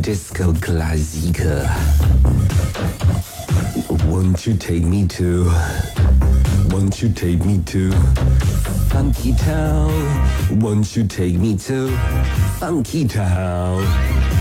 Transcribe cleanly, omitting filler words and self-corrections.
Disco Classique. Won't you take me to? Won't you take me to Funky Town? Won't you take me to Funky Town?